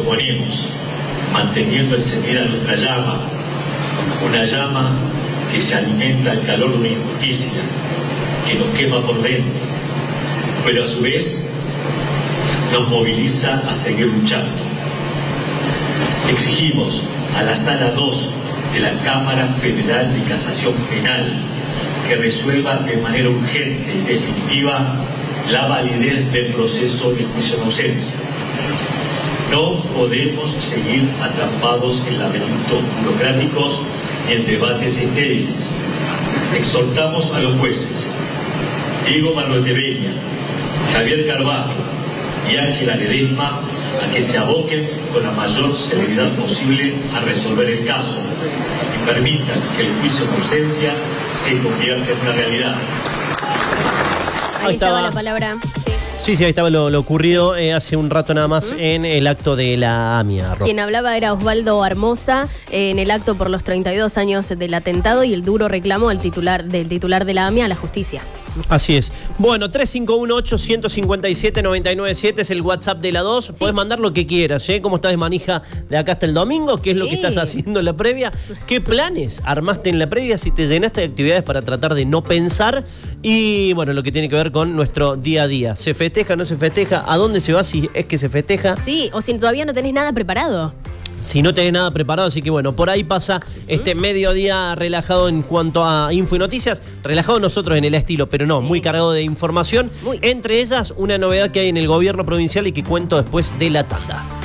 oponemos, manteniendo encendida nuestra llama, una llama que se alimenta al calor de una injusticia, que nos quema por dentro, pero a su vez nos moviliza a seguir luchando. Exigimos a la Sala 2 de la Cámara Federal de Casación Penal que resuelva de manera urgente y definitiva la validez del proceso de juicio de ausencia. No podemos seguir atrapados en laberintos burocráticos y en debates estériles. Exhortamos a los jueces Diego Marlotebeña, Javier Carvalho y Ángela Ledesma a que se aboquen con la mayor celeridad posible a resolver el caso y permitan que el juicio de ausencia se convierta en una realidad. Ahí estaba la palabra. Sí, ahí estaba lo ocurrido hace un rato nada más en el acto de la AMIA. Quien hablaba era Osvaldo Armoza en el acto por los 32 años del atentado y el duro reclamo del titular de la AMIA a la justicia. Así es. Bueno, 351-857-997 es el WhatsApp de la 2. Sí. Podés mandar lo que quieras, ¿eh? ¿Cómo estás de manija de acá hasta el domingo? ¿Qué es lo que estás haciendo en la previa? ¿Qué planes armaste en la previa? Si te llenaste de actividades para tratar de no pensar. Y bueno, lo que tiene que ver con nuestro día a día. ¿Se festeja, no se festeja? ¿A dónde se va si es que se festeja? Sí, o si todavía no tenés nada preparado. Si no tenés nada preparado, así que bueno, por ahí pasa este mediodía relajado en cuanto a info y noticias. Relajado nosotros en el estilo, pero no, muy cargado de información. Entre ellas, una novedad que hay en el gobierno provincial y que cuento después de la tanda.